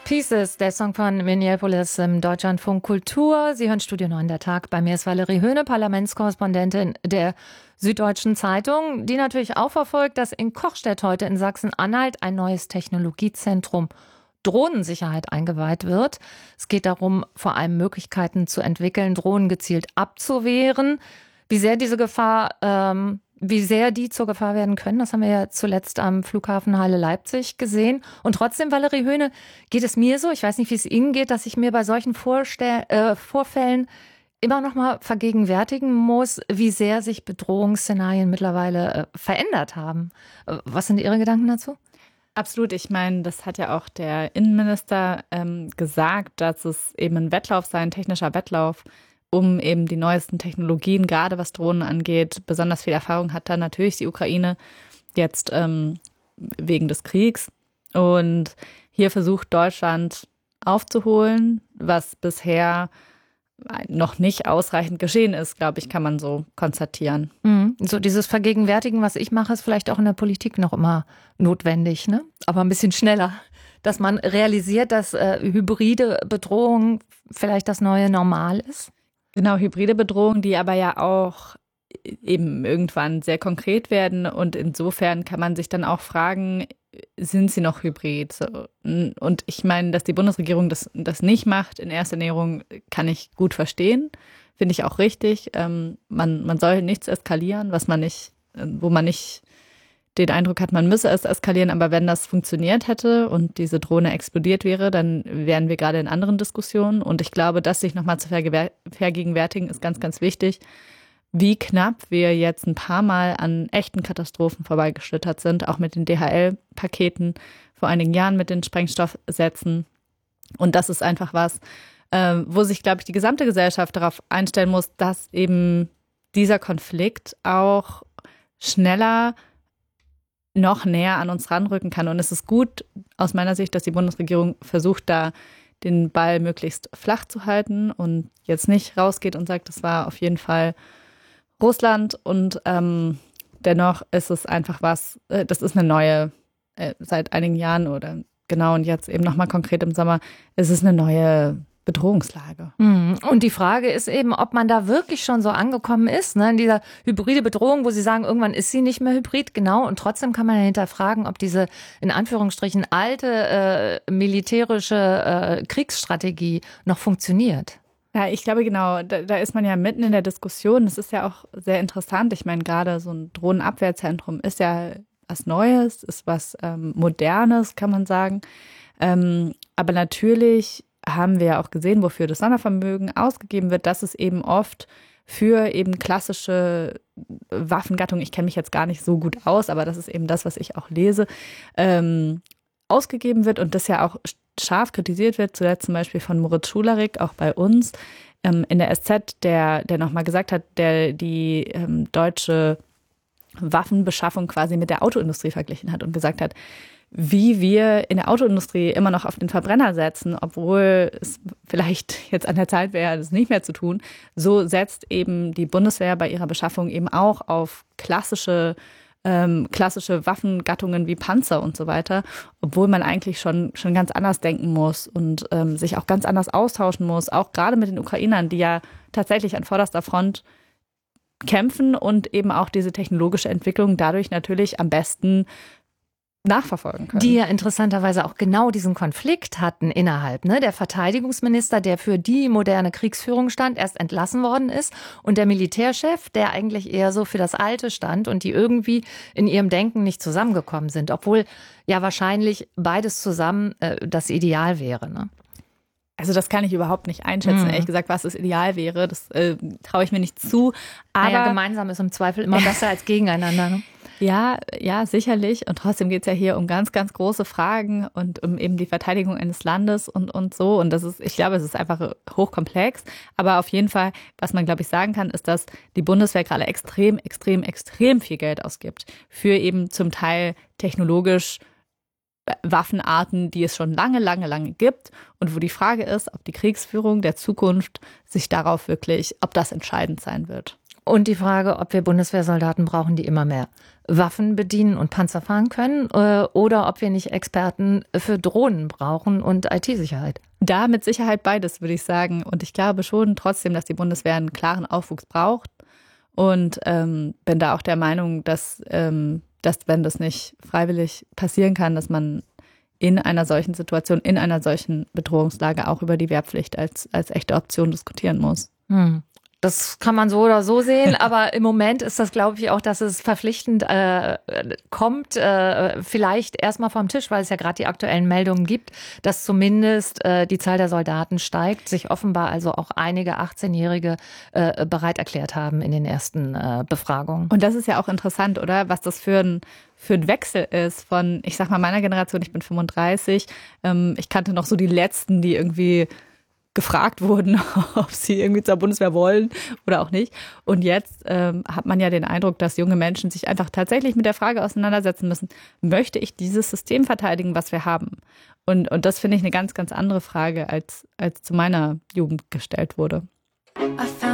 Pieces, der Song von Minneapolis im Deutschlandfunk Kultur. Sie hören Studio 9 der Tag. Bei mir ist Valerie Höhne, Parlamentskorrespondentin der Süddeutschen Zeitung, die natürlich auch verfolgt, dass in Kochstedt heute in Sachsen-Anhalt ein neues Technologiezentrum Drohnensicherheit eingeweiht wird. Es geht darum, vor allem Möglichkeiten zu entwickeln, Drohnen gezielt abzuwehren. Wie sehr die zur Gefahr werden können, das haben wir ja zuletzt am Flughafen Halle-Leipzig gesehen. Und trotzdem, Valerie Höhne, geht es mir so, ich weiß nicht, wie es Ihnen geht, dass ich mir bei solchen Vorfällen immer noch mal vergegenwärtigen muss, wie sehr sich Bedrohungsszenarien mittlerweile verändert haben. Was sind Ihre Gedanken dazu? Absolut. Ich meine, das hat ja auch der Innenminister gesagt, dass es eben ein Wettlauf sei, ein technischer Wettlauf, um eben die neuesten Technologien, gerade was Drohnen angeht. Besonders viel Erfahrung hat da natürlich die Ukraine jetzt wegen des Kriegs. Und hier versucht Deutschland aufzuholen, was bisher noch nicht ausreichend geschehen ist, glaube ich, kann man so konstatieren. So dieses Vergegenwärtigen, was ich mache, ist vielleicht auch in der Politik noch immer notwendig, ne? Aber ein bisschen schneller. Dass man realisiert, dass hybride Bedrohung vielleicht das neue Normal ist. Genau, hybride Bedrohungen, die aber ja auch eben irgendwann sehr konkret werden. Und insofern kann man sich dann auch fragen, sind sie noch hybrid? Und ich meine, dass die Bundesregierung das nicht macht in erster Näherung, kann ich gut verstehen. Finde ich auch richtig. Man soll nichts eskalieren, wo man nicht den Eindruck hat, man müsse es eskalieren. Aber wenn das funktioniert hätte und diese Drohne explodiert wäre, dann wären wir gerade in anderen Diskussionen. Und ich glaube, das sich nochmal zu vergegenwärtigen, ist ganz, ganz wichtig, wie knapp wir jetzt ein paar Mal an echten Katastrophen vorbeigeschlittert sind, auch mit den DHL-Paketen, vor einigen Jahren mit den Sprengstoffsätzen. Und das ist einfach was, wo sich, glaube ich, die gesamte Gesellschaft darauf einstellen muss, dass eben dieser Konflikt auch schneller noch näher an uns ranrücken kann. Und es ist gut aus meiner Sicht, dass die Bundesregierung versucht, da den Ball möglichst flach zu halten und jetzt nicht rausgeht und sagt, das war auf jeden Fall Russland. Und dennoch ist es einfach was, das ist eine neue, seit einigen Jahren oder genau und jetzt eben nochmal konkret im Sommer, es ist eine neue Bedrohungslage. Und die Frage ist eben, ob man da wirklich schon so angekommen ist, ne, in dieser hybride Bedrohung, wo Sie sagen, irgendwann ist sie nicht mehr hybrid, genau. Und trotzdem kann man ja hinterfragen, ob diese in Anführungsstrichen alte militärische Kriegsstrategie noch funktioniert. Ja, ich glaube genau, da ist man ja mitten in der Diskussion. Das ist ja auch sehr interessant. Ich meine, gerade so ein Drohnenabwehrzentrum ist ja was Neues, ist was Modernes, kann man sagen. Aber natürlich haben wir ja auch gesehen, wofür das Sondervermögen ausgegeben wird, dass es eben oft für eben klassische Waffengattungen, ich kenne mich jetzt gar nicht so gut aus, aber das ist eben das, was ich auch lese, ausgegeben wird und das ja auch scharf kritisiert wird, zuletzt zum Beispiel von Moritz Schularik, auch bei uns, in der SZ, der nochmal gesagt hat, der die deutsche Waffenbeschaffung quasi mit der Autoindustrie verglichen hat und gesagt hat, wie wir in der Autoindustrie immer noch auf den Verbrenner setzen, obwohl es vielleicht jetzt an der Zeit wäre, das nicht mehr zu tun, so setzt eben die Bundeswehr bei ihrer Beschaffung eben auch auf klassische Waffengattungen wie Panzer und so weiter, obwohl man eigentlich schon ganz anders denken muss und sich auch ganz anders austauschen muss, auch gerade mit den Ukrainern, die ja tatsächlich an vorderster Front kämpfen und eben auch diese technologische Entwicklung dadurch natürlich am besten nachverfolgen können. Die ja interessanterweise auch genau diesen Konflikt hatten innerhalb. Ne? Der Verteidigungsminister, der für die moderne Kriegsführung stand, erst entlassen worden ist und der Militärchef, der eigentlich eher so für das Alte stand und die irgendwie in ihrem Denken nicht zusammengekommen sind, obwohl ja wahrscheinlich beides zusammen das Ideal wäre. Ne? Also das kann ich überhaupt nicht einschätzen, ehrlich gesagt, was das Ideal wäre. Das traue ich mir nicht zu. Aber gemeinsam ist im Zweifel immer besser als gegeneinander. Ne? Ja, sicherlich. Und trotzdem geht es ja hier um ganz, ganz große Fragen und um eben die Verteidigung eines Landes und so. Und das ist, ich glaube, es ist einfach hochkomplex. Aber auf jeden Fall, was man, glaube ich, sagen kann, ist, dass die Bundeswehr gerade extrem, extrem, extrem viel Geld ausgibt für eben zum Teil technologisch Waffenarten, die es schon lange, lange, lange gibt und wo die Frage ist, ob die Kriegsführung der Zukunft sich darauf wirklich, ob das entscheidend sein wird. Und die Frage, ob wir Bundeswehrsoldaten brauchen, die immer mehr Waffen bedienen und Panzer fahren können, oder ob wir nicht Experten für Drohnen brauchen und IT-Sicherheit. Da mit Sicherheit beides, würde ich sagen. Und ich glaube schon trotzdem, dass die Bundeswehr einen klaren Aufwuchs braucht. Und bin da auch der Meinung, dass wenn das nicht freiwillig passieren kann, dass man in einer solchen Situation, in einer solchen Bedrohungslage auch über die Wehrpflicht als echte Option diskutieren muss. Das kann man so oder so sehen, aber im Moment ist das, glaube ich, auch, dass es verpflichtend kommt, vielleicht erstmal vom Tisch, weil es ja gerade die aktuellen Meldungen gibt, dass zumindest die Zahl der Soldaten steigt, sich offenbar also auch einige 18-Jährige bereit erklärt haben in den ersten Befragungen. Und das ist ja auch interessant, oder? Was das für ein Wechsel ist von, ich sag mal, meiner Generation, ich bin 35, ich kannte noch so die Letzten, die irgendwie gefragt wurden, ob sie irgendwie zur Bundeswehr wollen oder auch nicht. Und jetzt hat man ja den Eindruck, dass junge Menschen sich einfach tatsächlich mit der Frage auseinandersetzen müssen, möchte ich dieses System verteidigen, was wir haben? Und das finde ich eine ganz, ganz andere Frage, als zu meiner Jugend gestellt wurde.